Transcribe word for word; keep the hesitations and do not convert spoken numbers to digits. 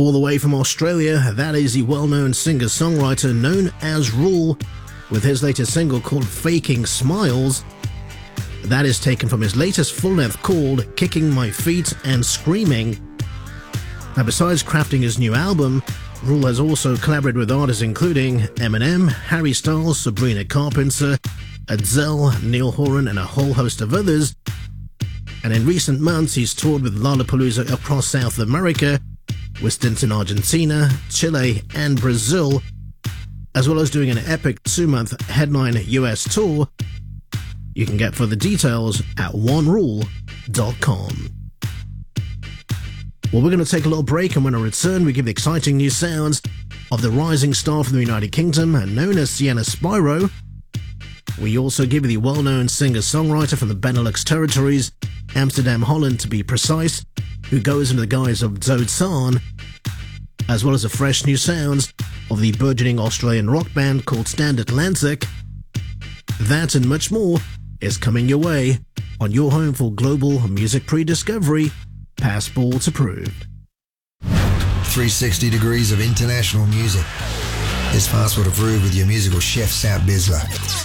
All the way from Australia, that is the well-known singer-songwriter known as Rule, with his latest single called Faking Smiles. That is taken from his latest full-length called Kicking My Feet and Screaming. Now, besides crafting his new album, Rule has also collaborated with artists including Eminem, Harry Styles, Sabrina Carpenter, Adele, Neil Horan, and a whole host of others. And in recent months, he's toured with Lollapalooza across South America, with stints in Argentina, Chile, and Brazil, as well as doing an epic two-month headline U S tour. You can get further details at one rule dot com. Well, we're going to take a little break, and when I return, we give the exciting new sounds of the rising star from the United Kingdom, known as Sienna Spyro. We also give you the well-known singer-songwriter from the Benelux territories, Amsterdam, Holland to be precise, who goes under the guise of Zozan, as well as the fresh new sounds of the burgeoning Australian rock band called Stand Atlantic. That and much more is coming your way on your home for global music pre-discovery, Passport Approved. three sixty degrees of international music. It's Passport Approved with your musical chef, Sam Bisler.